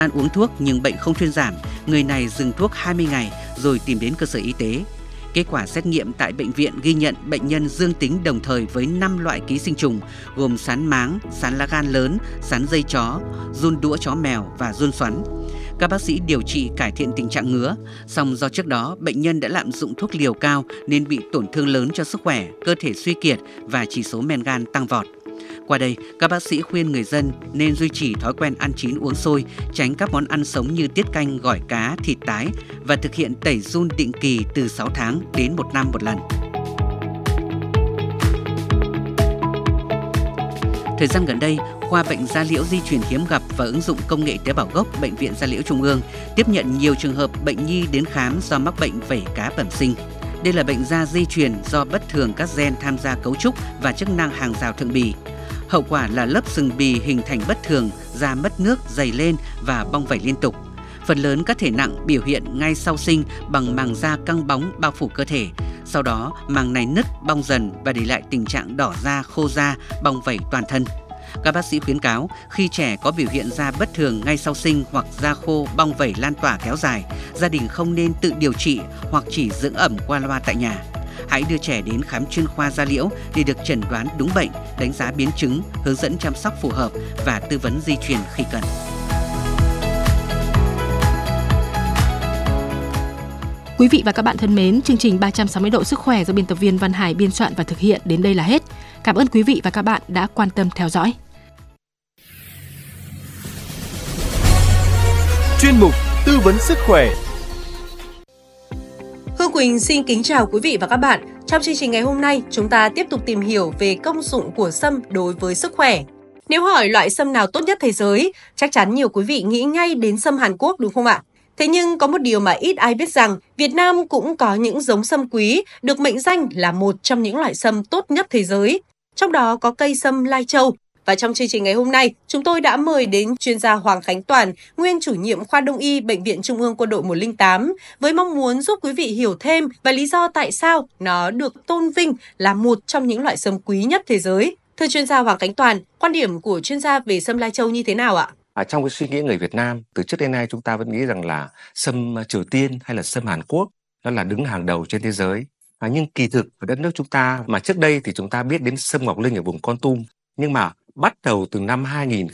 uống thuốc nhưng bệnh không thuyên giảm, người này dừng thuốc 20 ngày rồi tìm đến cơ sở y tế. Kết quả xét nghiệm tại bệnh viện ghi nhận bệnh nhân dương tính đồng thời với 5 loại ký sinh trùng gồm sán máng, sán lá gan lớn, sán dây chó, giun đũa chó mèo và giun xoắn. Các bác sĩ điều trị cải thiện tình trạng ngứa, song do trước đó bệnh nhân đã lạm dụng thuốc liều cao nên bị tổn thương lớn cho sức khỏe, cơ thể suy kiệt và chỉ số men gan tăng vọt. Qua đây, các bác sĩ khuyên người dân nên duy trì thói quen ăn chín uống sôi, tránh các món ăn sống như tiết canh, gỏi cá, thịt tái và thực hiện tẩy giun định kỳ từ 6 tháng đến 1 năm một lần. Thời gian gần đây, khoa bệnh da liễu di truyền hiếm gặp và ứng dụng công nghệ tế bào gốc Bệnh viện Da liễu Trung ương tiếp nhận nhiều trường hợp bệnh nhi đến khám do mắc bệnh vảy cá bẩm sinh. Đây là bệnh da di truyền do bất thường các gen tham gia cấu trúc và chức năng hàng rào thượng bì. Hậu quả là lớp sừng bì hình thành bất thường, da mất nước, dày lên và bong vảy liên tục. Phần lớn các thể nặng biểu hiện ngay sau sinh bằng màng da căng bóng bao phủ cơ thể. Sau đó, màng này nứt, bong dần và để lại tình trạng đỏ da, khô da, bong vảy toàn thân. Các bác sĩ khuyến cáo khi trẻ có biểu hiện da bất thường ngay sau sinh hoặc da khô, bong vảy lan tỏa kéo dài, gia đình không nên tự điều trị hoặc chỉ dưỡng ẩm qua loa tại nhà. Hãy đưa trẻ đến khám chuyên khoa da liễu để được chẩn đoán đúng bệnh, đánh giá biến chứng, hướng dẫn chăm sóc phù hợp và tư vấn di truyền khi cần. Quý vị và các bạn thân mến, chương trình 360 độ sức khỏe do biên tập viên Văn Hải biên soạn và thực hiện đến đây là hết. Cảm ơn quý vị và các bạn đã quan tâm theo dõi. Chuyên mục tư vấn sức khỏe. Hương Quỳnh xin kính chào quý vị và các bạn. Trong chương trình ngày hôm nay, chúng ta tiếp tục tìm hiểu về công dụng của sâm đối với sức khỏe. Nếu hỏi loại sâm nào tốt nhất thế giới, chắc chắn nhiều quý vị nghĩ ngay đến sâm Hàn Quốc đúng không ạ? Thế nhưng có một điều mà ít ai biết rằng Việt Nam cũng có những giống sâm quý được mệnh danh là một trong những loại sâm tốt nhất thế giới. Trong đó có cây sâm Lai Châu. Và trong chương trình ngày hôm nay, chúng tôi đã mời đến chuyên gia Hoàng Khánh Toàn, nguyên chủ nhiệm khoa Đông y Bệnh viện Trung ương Quân đội 108, với mong muốn giúp quý vị hiểu thêm về lý do tại sao nó được tôn vinh là một trong những loại sâm quý nhất thế giới. Thưa chuyên gia Hoàng Khánh Toàn, quan điểm của chuyên gia về sâm Lai Châu như thế nào ạ? Trong cái suy nghĩ người Việt Nam, từ trước đến nay chúng ta vẫn nghĩ rằng là sâm Triều Tiên hay là sâm Hàn Quốc nó là đứng hàng đầu trên thế giới. Nhưng kỳ thực ở đất nước chúng ta, mà trước đây thì chúng ta biết đến sâm Ngọc Linh ở vùng Kon Tum, nhưng mà bắt đầu từ năm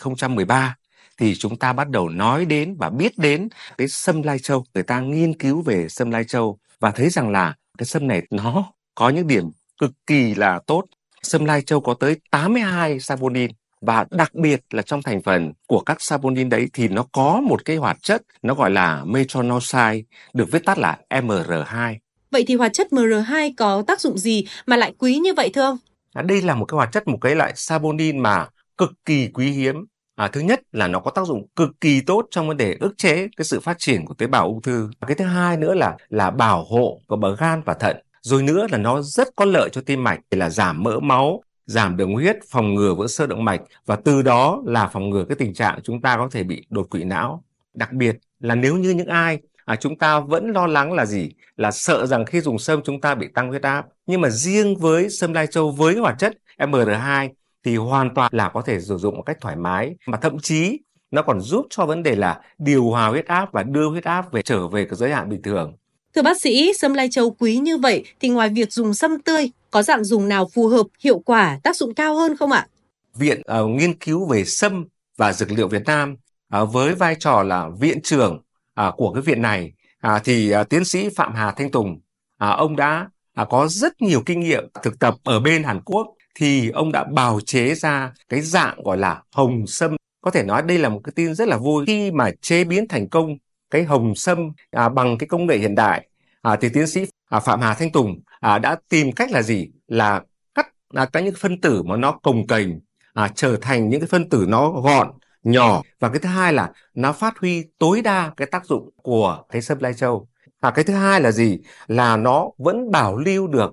2013 thì chúng ta bắt đầu nói đến và biết đến cái sâm Lai Châu. Người ta nghiên cứu về sâm Lai Châu và thấy rằng là cái sâm này nó có những điểm cực kỳ là tốt. Sâm Lai Châu có tới 82 saponin. Và đặc biệt là trong thành phần của các saponin đấy thì nó có một cái hoạt chất nó gọi là metronidazole, được viết tắt là MR2. Vậy thì hoạt chất MR2 có tác dụng gì mà lại quý như vậy thưa ông? Đây là một cái hoạt chất, một cái loại saponin mà cực kỳ quý hiếm. Thứ nhất là nó có tác dụng cực kỳ tốt trong vấn đề ức chế cái sự phát triển của tế bào ung thư. Cái thứ hai nữa là bảo hộ của bờ gan và thận. Rồi nữa là nó rất có lợi cho tim mạch, là giảm mỡ máu, giảm đường huyết, phòng ngừa vỡ xơ động mạch và từ đó là phòng ngừa cái tình trạng chúng ta có thể bị đột quỵ não. Đặc biệt là nếu như những ai chúng ta vẫn lo lắng là gì? Là sợ rằng khi dùng sâm chúng ta bị tăng huyết áp. Nhưng mà riêng với sâm Lai Châu với cái hoạt chất MR2 thì hoàn toàn là có thể sử dụng một cách thoải mái, mà thậm chí nó còn giúp cho vấn đề là điều hòa huyết áp và đưa huyết áp trở về cái giới hạn bình thường. Thưa bác sĩ, sâm Lai Châu quý như vậy thì ngoài việc dùng sâm tươi, có dạng dùng nào phù hợp, hiệu quả, tác dụng cao hơn không ạ? Viện nghiên cứu về sâm và dược liệu Việt Nam với vai trò là viện trưởng của cái viện này thì tiến sĩ Phạm Hà Thanh Tùng, ông đã có rất nhiều kinh nghiệm thực tập ở bên Hàn Quốc, thì ông đã bào chế ra cái dạng gọi là hồng sâm. Có thể nói đây là một cái tin rất là vui khi mà chế biến thành công cái hồng sâm bằng cái công nghệ hiện đại. Thì tiến sĩ Phạm Hà Thanh Tùng đã tìm cách là gì? Là cắt những phân tử mà nó cồng kềnh trở thành những cái phân tử nó gọn, nhỏ. Và cái thứ hai là nó phát huy tối đa cái tác dụng của cái sâm Lai Châu. Cái thứ hai là gì? Là nó vẫn bảo lưu được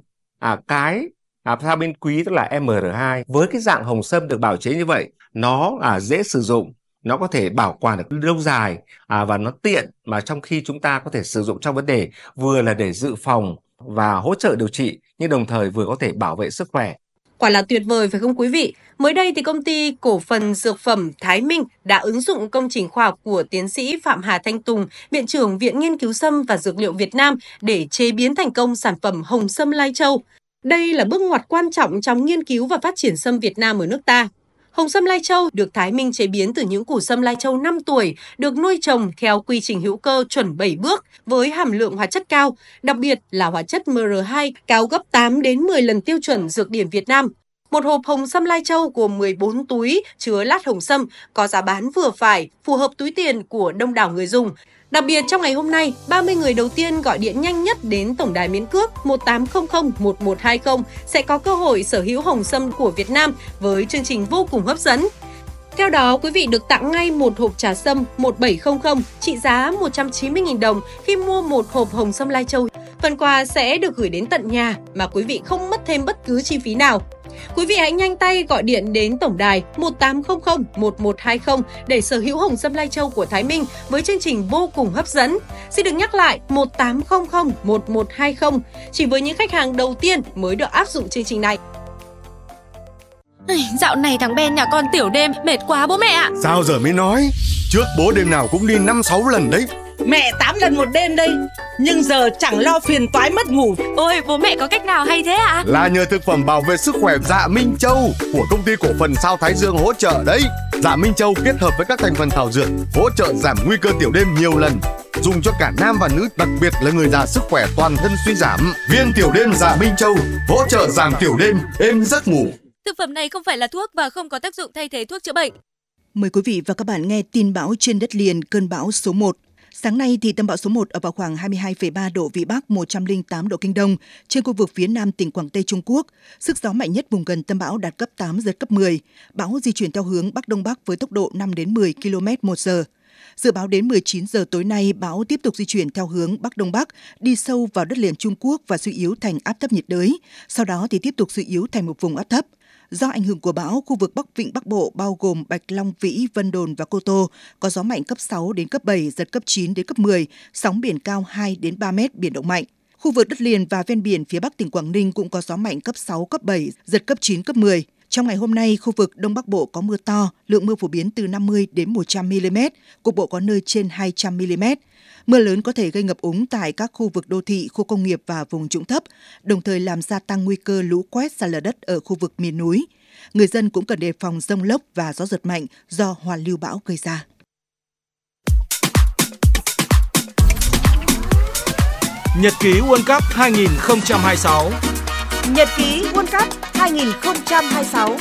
cái saponin quý, tức là MR2. Với cái dạng hồng sâm được bào chế như vậy, nó dễ sử dụng, nó có thể bảo quản được lâu dài và nó tiện mà trong khi chúng ta có thể sử dụng trong vấn đề vừa là để dự phòng và hỗ trợ điều trị, nhưng đồng thời vừa có thể bảo vệ sức khỏe. Quả là tuyệt vời phải không quý vị? Mới đây thì công ty cổ phần dược phẩm Thái Minh đã ứng dụng công trình khoa học của tiến sĩ Phạm Hà Thanh Tùng, Viện trưởng Viện Nghiên cứu Sâm và Dược liệu Việt Nam để chế biến thành công sản phẩm hồng sâm Lai Châu. Đây là bước ngoặt quan trọng trong nghiên cứu và phát triển sâm Việt Nam ở nước ta. Hồng sâm Lai Châu được Thái Minh chế biến từ những củ sâm Lai Châu 5 tuổi, được nuôi trồng theo quy trình hữu cơ chuẩn 7 bước với hàm lượng hóa chất cao, đặc biệt là hóa chất MR2 cao gấp 8 đến 10 lần tiêu chuẩn dược điển Việt Nam. Một hộp hồng sâm Lai Châu gồm 14 túi chứa lát hồng sâm, có giá bán vừa phải, phù hợp túi tiền của đông đảo người dùng. Đặc biệt trong ngày hôm nay, 30 người đầu tiên gọi điện nhanh nhất đến tổng đài miễn cước 1800 1120 sẽ có cơ hội sở hữu hồng sâm của Việt Nam với chương trình vô cùng hấp dẫn. Theo đó, quý vị được tặng ngay một hộp trà sâm 1700 trị giá 190.000 đồng khi mua một hộp hồng sâm Lai Châu. Phần quà sẽ được gửi đến tận nhà mà quý vị không mất thêm bất cứ chi phí nào. Quý vị hãy nhanh tay gọi điện đến tổng đài 1800 1120 để sở hữu hồng sâm Lai Châu của Thái Minh với chương trình vô cùng hấp dẫn. Xin được nhắc lại 1800 1120 chỉ với những khách hàng đầu tiên mới được áp dụng chương trình này. Dạo này thằng Ben nhà con tiểu đêm mệt quá bố mẹ ạ. Sao giờ mới nói? Trước bố đêm nào cũng đi 5-6 lần đấy. Mẹ 8 lần một đêm đây. Nhưng giờ chẳng lo phiền toái mất ngủ. Ôi bố mẹ có cách nào hay thế ạ? Là nhờ thực phẩm bảo vệ sức khỏe Dạ Minh Châu của công ty cổ phần Sao Thái Dương hỗ trợ đấy. Dạ Minh Châu kết hợp với các thành phần thảo dược hỗ trợ giảm nguy cơ tiểu đêm nhiều lần, dùng cho cả nam và nữ, đặc biệt là người già sức khỏe toàn thân suy giảm. Viên tiểu đêm Dạ Minh Châu hỗ trợ giảm tiểu đêm, êm giấc ngủ. Thực phẩm này không phải là thuốc và không có tác dụng thay thế thuốc chữa bệnh. Mời quý vị và các bạn nghe tin bão trên đất liền cơn bão số 1. Sáng nay thì tâm bão số 1 ở vào khoảng 22,3 độ Vĩ Bắc, 108 độ Kinh Đông trên khu vực phía nam tỉnh Quảng Tây Trung Quốc. Sức gió mạnh nhất vùng gần tâm bão đạt cấp 8, giật cấp 10. Bão di chuyển theo hướng Bắc Đông Bắc với tốc độ 5 đến 10 km/h. Dự báo đến 19 giờ tối nay, bão tiếp tục di chuyển theo hướng Bắc Đông Bắc, đi sâu vào đất liền Trung Quốc và suy yếu thành áp thấp nhiệt đới. Sau đó thì tiếp tục suy yếu thành một vùng áp thấp. Do ảnh hưởng của bão, khu vực Bắc Vịnh Bắc Bộ bao gồm Bạch Long Vĩ, Vân Đồn và Cô Tô có gió mạnh cấp 6 đến cấp 7, giật cấp 9 đến cấp 10, sóng biển cao 2 đến 3 mét, biển động mạnh. Khu vực đất liền và ven biển phía Bắc tỉnh Quảng Ninh cũng có gió mạnh cấp 6, cấp 7, giật cấp 9, cấp 10. Trong ngày hôm nay, khu vực Đông Bắc Bộ có mưa to, lượng mưa phổ biến từ 50 đến 100 mm, cục bộ có nơi trên 200 mm. Mưa lớn có thể gây ngập úng tại các khu vực đô thị, khu công nghiệp và vùng trũng thấp, đồng thời làm gia tăng nguy cơ lũ quét, sạt lở đất ở khu vực miền núi. Người dân cũng cần đề phòng dông lốc và gió giật mạnh do hoàn lưu bão gây ra. Nhật ký World Cup 2026. Nhật ký World Cup 2026.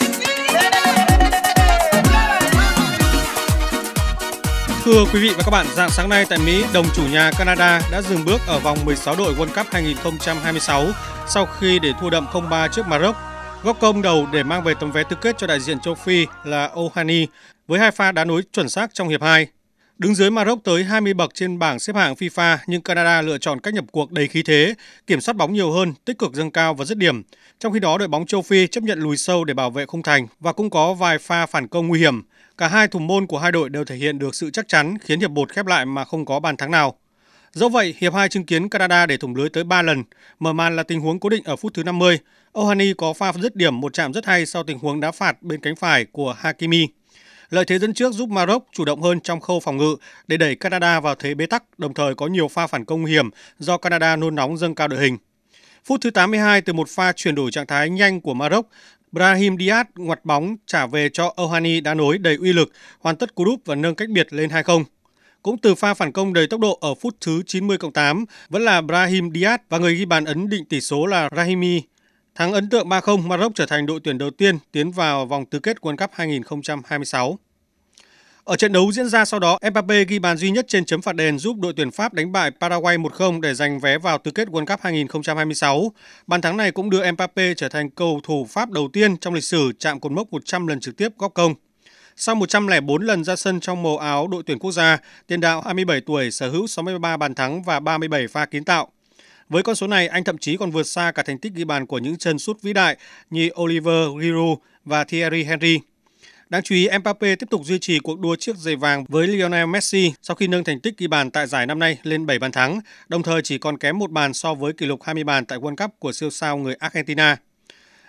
Thưa quý vị và các bạn, rạng sáng nay tại Mỹ, đồng chủ nhà Canada đã dừng bước ở vòng 16 đội World Cup 2026 sau khi để thua đậm 0-3 trước Maroc. Góc công đầu để mang về tấm vé tứ kết cho đại diện châu Phi là Ohani với 2 pha đá nối chuẩn xác trong hiệp 2. Đứng dưới Maroc tới 20 bậc trên bảng xếp hạng FIFA, nhưng Canada lựa chọn cách nhập cuộc đầy khí thế, kiểm soát bóng nhiều hơn, tích cực dâng cao và dứt điểm. Trong khi đó, đội bóng châu Phi chấp nhận lùi sâu để bảo vệ khung thành và cũng có vài pha phản công nguy hiểm. Cả hai thủ môn của hai đội đều thể hiện được sự chắc chắn, khiến hiệp 1 khép lại mà không có bàn thắng nào. Dẫu vậy, hiệp 2 chứng kiến Canada để thủng lưới tới 3 lần, mở màn là tình huống cố định ở phút thứ 50. Ohani có pha dứt điểm một chạm rất hay sau tình huống đá phạt bên cánh phải của Hakimi. Lợi thế dẫn trước giúp Maroc chủ động hơn trong khâu phòng ngự để đẩy Canada vào thế bế tắc, đồng thời có nhiều pha phản công nguy hiểm do Canada nôn nóng dâng cao đội hình. Phút thứ 82 từ một pha chuyển đổi trạng thái nhanh của Maroc, Brahim Diaz ngoặt bóng trả về cho Ohani đá nối đầy uy lực, hoàn tất cú đúp và nâng cách biệt lên 2-0. Cũng từ pha phản công đầy tốc độ ở phút thứ 90+8, vẫn là Brahim Diaz và người ghi bàn ấn định tỷ số là Rahimi. Thắng ấn tượng 3-0, Maroc trở thành đội tuyển đầu tiên tiến vào vòng tứ kết World Cup 2026. Ở trận đấu diễn ra sau đó, Mbappé ghi bàn duy nhất trên chấm phạt đền giúp đội tuyển Pháp đánh bại Paraguay 1-0 để giành vé vào tứ kết World Cup 2026. Bàn thắng này cũng đưa Mbappé trở thành cầu thủ Pháp đầu tiên trong lịch sử chạm cột mốc 100 lần trực tiếp góc công. Sau 104 lần ra sân trong màu áo đội tuyển quốc gia, tiền đạo 27 tuổi sở hữu 63 bàn thắng và 37 pha kiến tạo. Với con số này, anh thậm chí còn vượt xa cả thành tích ghi bàn của những chân sút vĩ đại như Oliver Giroud và Thierry Henry. Đáng chú ý, Mbappé tiếp tục duy trì cuộc đua chiếc giày vàng với Lionel Messi sau khi nâng thành tích ghi bàn tại giải năm nay lên 7 bàn thắng, đồng thời chỉ còn kém một bàn so với kỷ lục 20 bàn tại World Cup của siêu sao người Argentina.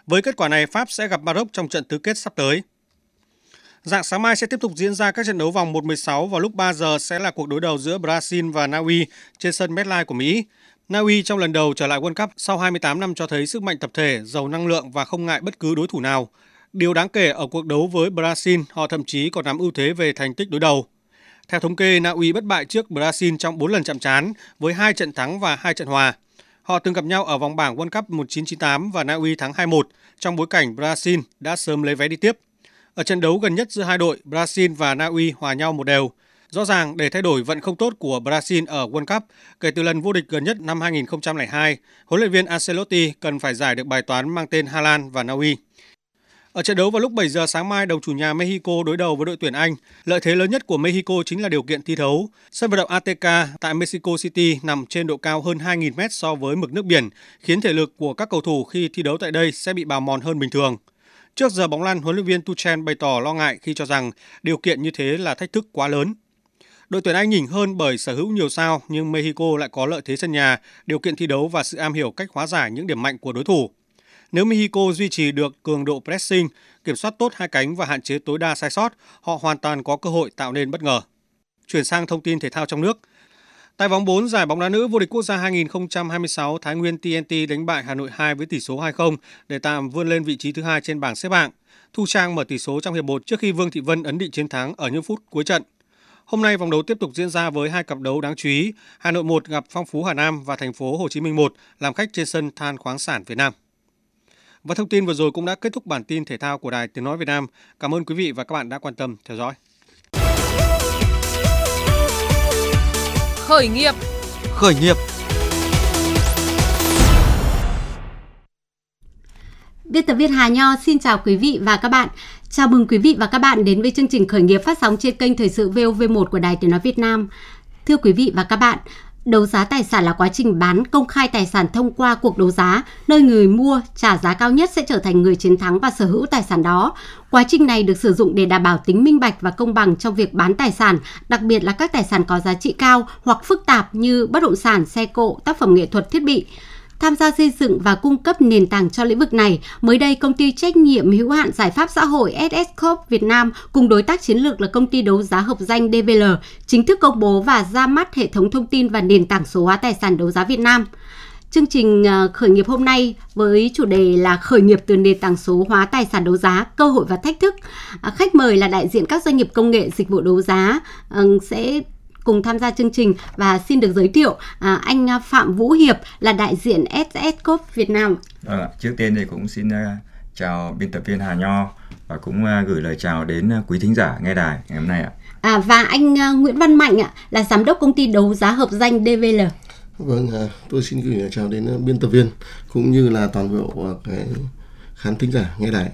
Với kết quả này, Pháp sẽ gặp Maroc trong trận tứ kết sắp tới. Rạng sáng mai sẽ tiếp tục diễn ra các trận đấu vòng 1/16. Vào lúc 3 giờ sẽ là cuộc đối đầu giữa Brazil và Na Uy trên sân MetLife của Mỹ. Na Uy trong lần đầu trở lại World Cup sau 28 năm cho thấy sức mạnh tập thể, giàu năng lượng và không ngại bất cứ đối thủ nào. Điều đáng kể ở cuộc đấu với Brazil, họ thậm chí còn nắm ưu thế về thành tích đối đầu. Theo thống kê, Na Uy bất bại trước Brazil trong 4 lần chạm trán với 2 trận thắng và 2 trận hòa. Họ từng gặp nhau ở vòng bảng World Cup 1998 và Na Uy thắng 2-1 trong bối cảnh Brazil đã sớm lấy vé đi tiếp. Ở trận đấu gần nhất giữa hai đội, Brazil và Na Uy hòa nhau 1-1. Rõ ràng để thay đổi vận không tốt của Brazil ở World Cup kể từ lần vô địch gần nhất năm 2002, huấn luyện viên Ancelotti cần phải giải được bài toán mang tên Hà Lan và Na Uy. Ở trận đấu vào lúc 7 giờ sáng mai, đồng chủ nhà Mexico đối đầu với đội tuyển Anh. Lợi thế lớn nhất của Mexico chính là điều kiện thi đấu. Sân vận động Azteca tại Mexico City nằm trên độ cao hơn 2.000 m so với mực nước biển, khiến thể lực của các cầu thủ khi thi đấu tại đây sẽ bị bào mòn hơn bình thường. Trước giờ bóng lăn, huấn luyện viên Tuchel bày tỏ lo ngại khi cho rằng điều kiện như thế là thách thức quá lớn. Đội tuyển Anh nhỉnh hơn bởi sở hữu nhiều sao, nhưng Mexico lại có lợi thế sân nhà, điều kiện thi đấu và sự am hiểu cách hóa giải những điểm mạnh của đối thủ. Nếu Mexico duy trì được cường độ pressing, kiểm soát tốt hai cánh và hạn chế tối đa sai sót, họ hoàn toàn có cơ hội tạo nên bất ngờ. Chuyển sang thông tin thể thao trong nước. Tại vòng 4 giải bóng đá nữ vô địch quốc gia 2026, Thái Nguyên TNT đánh bại Hà Nội 2 với tỷ số 2-0 để tạm vươn lên vị trí thứ 2 trên bảng xếp hạng. Thu Trang mở tỷ số trong hiệp 1 trước khi Vương Thị Vân ấn định chiến thắng ở những phút cuối trận. Hôm nay vòng đấu tiếp tục diễn ra với hai cặp đấu đáng chú ý. Hà Nội 1 gặp Phong Phú Hà Nam và Thành phố Hồ Chí Minh 1 làm khách trên sân Than khoáng sản Việt Nam. Và thông tin vừa rồi cũng đã kết thúc bản tin thể thao của Đài Tiếng nói Việt Nam. Cảm ơn quý vị và các bạn đã quan tâm theo dõi. Khởi nghiệp. Biên tập viên Hà Nho xin chào quý vị và các bạn. Chào mừng quý vị và các bạn đến với chương trình Khởi nghiệp phát sóng trên kênh Thời sự VOV1 của Đài Tiếng nói Việt Nam. Thưa quý vị và các bạn, đấu giá tài sản là quá trình bán công khai tài sản thông qua cuộc đấu giá, nơi người mua trả giá cao nhất sẽ trở thành người chiến thắng và sở hữu tài sản đó. Quá trình này được sử dụng để đảm bảo tính minh bạch và công bằng trong việc bán tài sản, đặc biệt là các tài sản có giá trị cao hoặc phức tạp như bất động sản, xe cộ, tác phẩm nghệ thuật, thiết bị. Tham gia xây dựng và cung cấp nền tảng cho lĩnh vực này, mới đây công ty trách nhiệm hữu hạn giải pháp xã hội SS Corp Việt Nam cùng đối tác chiến lược là công ty đấu giá hợp danh DVL chính thức công bố và ra mắt hệ thống thông tin và nền tảng số hóa tài sản đấu giá Việt Nam. Chương trình khởi nghiệp hôm nay với chủ đề là khởi nghiệp từ nền tảng số hóa tài sản đấu giá, cơ hội và thách thức. Khách mời là đại diện các doanh nghiệp công nghệ dịch vụ đấu giá sẽ cùng tham gia chương trình và xin được giới thiệu anh Phạm Vũ Hiệp là đại diện SS Corp Việt Nam. Trước tiên thì cũng xin chào biên tập viên Hà Nho và cũng gửi lời chào đến quý thính giả nghe đài ngày hôm nay ạ. Và anh Nguyễn Văn Mạnh là giám đốc công ty đấu giá hợp danh DVL. Vâng, tôi xin gửi chào đến biên tập viên cũng như là toàn bộ cái khán thính giả nghe đài.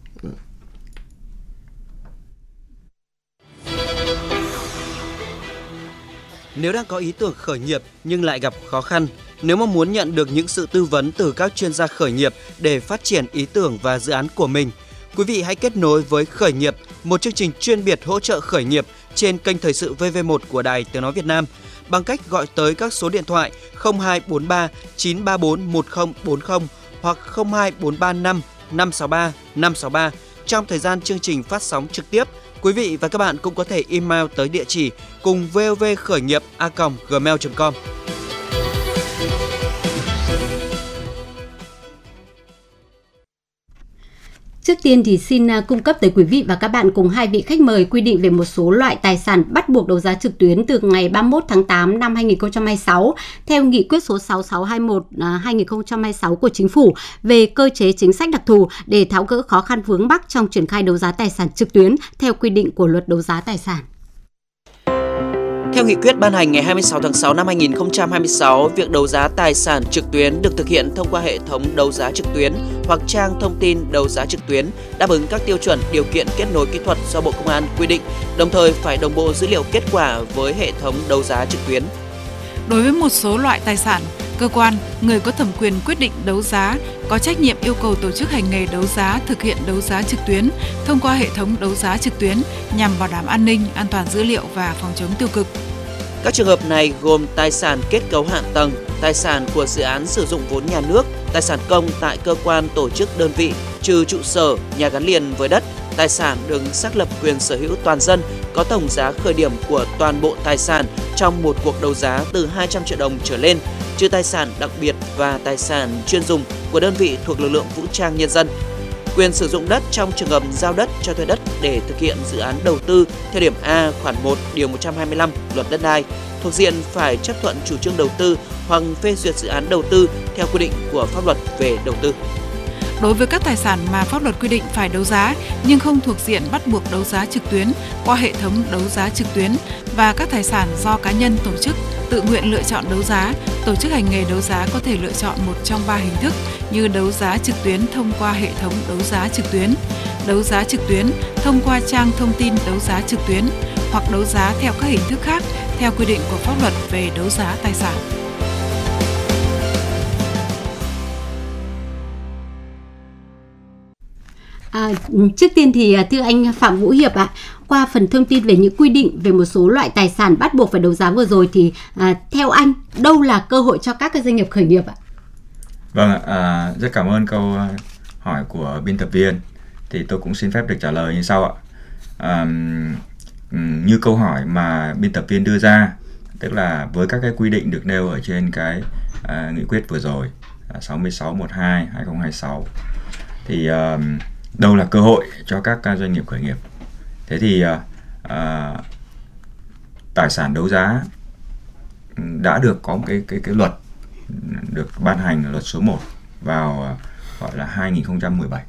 Nếu đang có ý tưởng khởi nghiệp nhưng lại gặp khó khăn, nếu mong muốn nhận được những sự tư vấn từ các chuyên gia khởi nghiệp để phát triển ý tưởng và dự án của mình, quý vị hãy kết nối với Khởi nghiệp, một chương trình chuyên biệt hỗ trợ khởi nghiệp trên kênh Thời sự VV1 của Đài Tiếng nói Việt Nam bằng cách gọi tới các số điện thoại 0243 934 1040 hoặc 02435 563 563. Trong thời gian chương trình phát sóng trực tiếp, quý vị và các bạn cũng có thể email tới địa chỉ cùng vovkhởi nghiệp@gmail.com. Trước tiên thì xin cung cấp tới quý vị và các bạn cùng hai vị khách mời quy định về một số loại tài sản bắt buộc đấu giá trực tuyến từ ngày 31 tháng 8 năm 2026 theo nghị quyết số 6621/2026 của Chính phủ về cơ chế chính sách đặc thù để tháo gỡ khó khăn vướng mắc trong triển khai đấu giá tài sản trực tuyến theo quy định của Luật đấu giá tài sản. Theo nghị quyết ban hành ngày 26 tháng 6 năm 2026, việc đấu giá tài sản trực tuyến được thực hiện thông qua hệ thống đấu giá trực tuyến hoặc trang thông tin đấu giá trực tuyến, đáp ứng các tiêu chuẩn điều kiện kết nối kỹ thuật do Bộ Công an quy định, đồng thời phải đồng bộ dữ liệu kết quả với hệ thống đấu giá trực tuyến. Đối với một số loại tài sản, cơ quan, người có thẩm quyền quyết định đấu giá có trách nhiệm yêu cầu tổ chức hành nghề đấu giá thực hiện đấu giá trực tuyến thông qua hệ thống đấu giá trực tuyến nhằm bảo đảm an ninh, an toàn dữ liệu và phòng chống tiêu cực. Các trường hợp này gồm tài sản kết cấu hạ tầng, tài sản của dự án sử dụng vốn nhà nước, tài sản công tại cơ quan, tổ chức, đơn vị, trừ trụ sở, nhà gắn liền với đất, tài sản được xác lập quyền sở hữu toàn dân có tổng giá khởi điểm của toàn bộ tài sản trong một cuộc đấu giá từ 200 triệu đồng trở lên, trừ tài sản đặc biệt và tài sản chuyên dùng của đơn vị thuộc lực lượng vũ trang nhân dân. Quyền sử dụng đất trong trường hợp giao đất cho thuê đất để thực hiện dự án đầu tư theo điểm A khoản 1 điều 125 Luật Đất đai, thuộc diện phải chấp thuận chủ trương đầu tư hoặc phê duyệt dự án đầu tư theo quy định của pháp luật về đầu tư. Đối với các tài sản mà pháp luật quy định phải đấu giá nhưng không thuộc diện bắt buộc đấu giá trực tuyến qua hệ thống đấu giá trực tuyến và các tài sản do cá nhân, tổ chức tự nguyện lựa chọn đấu giá, tổ chức hành nghề đấu giá có thể lựa chọn một trong 3 hình thức như đấu giá trực tuyến thông qua hệ thống đấu giá trực tuyến, đấu giá trực tuyến thông qua trang thông tin đấu giá trực tuyến hoặc đấu giá theo các hình thức khác theo quy định của pháp luật về đấu giá tài sản. Trước tiên thì thưa anh Phạm Vũ Hiệp ạ, qua phần thông tin về những quy định về một số loại tài sản bắt buộc phải đấu giá vừa rồi thì theo anh đâu là cơ hội cho các cái doanh nghiệp khởi nghiệp ạ? Vâng ạ, rất cảm ơn câu hỏi của biên tập viên. Thì tôi cũng xin phép được trả lời như sau ạ. Như câu hỏi mà biên tập viên đưa ra, tức là với các cái quy định được nêu ở trên cái nghị quyết vừa rồi 6612/2026 thì đâu là cơ hội cho các doanh nghiệp khởi nghiệp. Thế thì tài sản đấu giá đã được có một cái luật được ban hành, luật số 1 vào gọi là 2017.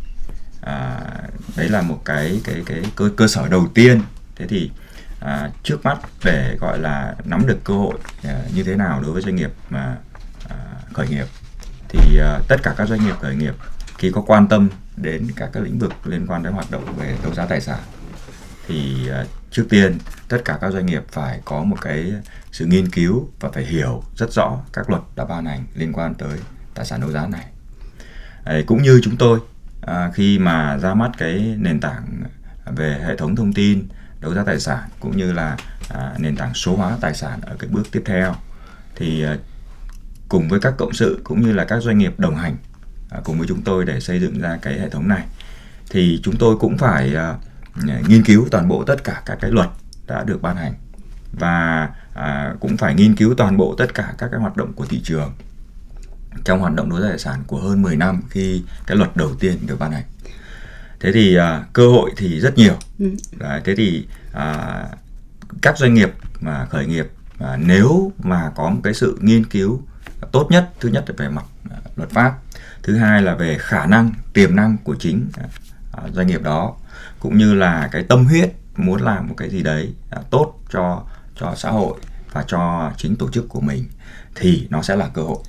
Đấy là một cái cơ sở đầu tiên. Thế thì trước mắt để gọi là nắm được cơ hội như thế nào đối với doanh nghiệp mà khởi nghiệp thì tất cả các doanh nghiệp khởi nghiệp khi có quan tâm đến các cái lĩnh vực liên quan đến hoạt động về đấu giá tài sản thì trước tiên tất cả các doanh nghiệp phải có một cái sự nghiên cứu và phải hiểu rất rõ các luật đã ban hành liên quan tới tài sản đấu giá này. Cũng như chúng tôi khi mà ra mắt cái nền tảng về hệ thống thông tin đấu giá tài sản cũng như là nền tảng số hóa tài sản ở cái bước tiếp theo thì cùng với các cộng sự cũng như là các doanh nghiệp đồng hành cùng với chúng tôi để xây dựng ra cái hệ thống này thì chúng tôi cũng phải nghiên cứu toàn bộ tất cả các cái luật đã được ban hành và cũng phải nghiên cứu toàn bộ tất cả các cái hoạt động của thị trường trong hoạt động đấu giá tài sản của hơn 10 năm khi cái luật đầu tiên được ban hành. Thế thì cơ hội thì rất nhiều. Đấy, thế thì các doanh nghiệp mà khởi nghiệp nếu mà có một cái sự nghiên cứu tốt nhất, thứ nhất là về mặt luật pháp, thứ hai là về khả năng, tiềm năng của chính doanh nghiệp đó, cũng như là cái tâm huyết muốn làm một cái gì đấy tốt cho xã hội và cho chính tổ chức của mình thì nó sẽ là cơ hội.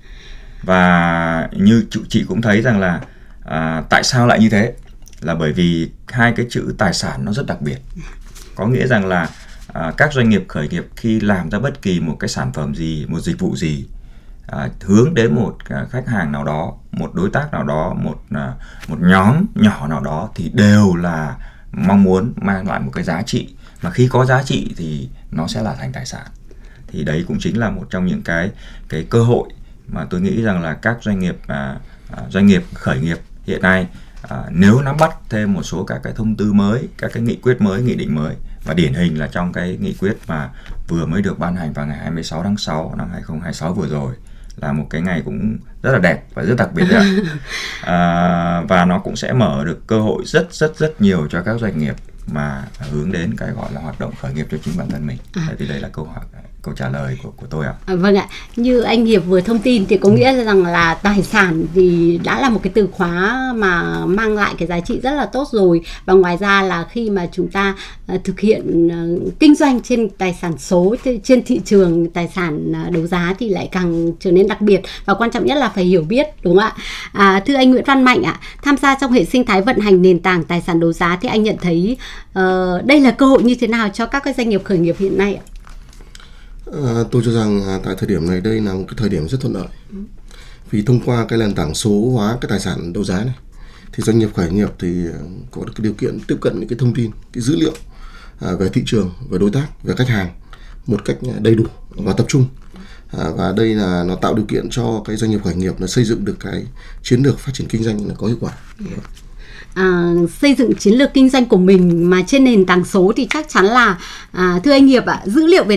Và như chị cũng thấy rằng là tại sao lại như thế? Là bởi vì hai cái chữ tài sản nó rất đặc biệt. Có nghĩa rằng là các doanh nghiệp khởi nghiệp khi làm ra bất kỳ một cái sản phẩm gì, một dịch vụ gì hướng đến một khách hàng nào đó, một đối tác nào đó, một nhóm nhỏ nào đó thì đều là mong muốn mang lại một cái giá trị, mà khi có giá trị thì nó sẽ là thành tài sản. Thì đấy cũng chính là một trong những cái cơ hội mà tôi nghĩ rằng là các doanh nghiệp khởi nghiệp hiện nay nếu nắm bắt thêm một số các cái thông tư mới, các cái nghị quyết mới, nghị định mới, và điển hình là trong cái nghị quyết mà vừa mới được ban hành vào ngày 26 tháng 6 năm 2026 vừa rồi, là một cái ngày cũng rất là đẹp và rất đặc biệt đấy ạ. Và nó cũng sẽ mở được cơ hội rất nhiều cho các doanh nghiệp mà hướng đến cái gọi là hoạt động khởi nghiệp cho chính bản thân mình. Thì đây là câu trả lời của tôi ạ. Vâng ạ, như anh Hiệp vừa thông tin thì có nghĩa rằng là tài sản thì đã là một cái từ khóa mà mang lại cái giá trị rất là tốt rồi. Và ngoài ra là khi mà chúng ta thực hiện kinh doanh trên tài sản số, trên thị trường tài sản đấu giá thì lại càng trở nên đặc biệt, và quan trọng nhất là phải hiểu biết, đúng không ạ? Thưa anh Nguyễn Văn Mạnh ạ, tham gia trong hệ sinh thái vận hành nền tảng tài sản đấu giá thì anh nhận thấy đây là cơ hội như thế nào cho các cái doanh nghiệp khởi nghiệp hiện nay ạ? Tôi cho rằng tại thời điểm này đây là một cái thời điểm rất thuận lợi. Vì thông qua cái nền tảng số hóa cái tài sản đấu giá này thì doanh nghiệp khởi nghiệp thì có được cái điều kiện tiếp cận những cái thông tin, cái dữ liệu về thị trường, về đối tác, về khách hàng một cách đầy đủ và tập trung. và đây là nó tạo điều kiện cho cái doanh nghiệp khởi nghiệp là xây dựng được cái chiến lược phát triển kinh doanh là có hiệu quả. Xây dựng chiến lược kinh doanh của mình mà trên nền tảng số thì chắc chắn là thưa anh Hiệp ạ, dữ liệu về